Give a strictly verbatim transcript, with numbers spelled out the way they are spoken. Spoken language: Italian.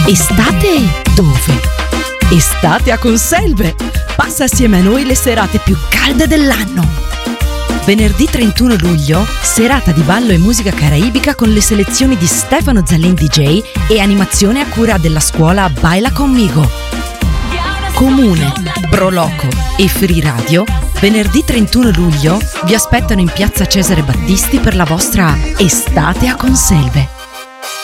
Estate dove? Estate a Conselve! Passa assieme a noi le serate più calde dell'anno. Venerdì trentuno luglio, serata di ballo e musica caraibica con le selezioni di Stefano Zalin D J e animazione a cura della scuola Baila Conmigo. Comune, Proloco e Free Radio, venerdì trentuno luglio vi aspettano in piazza Cesare Battisti per la vostra Estate a Conselve.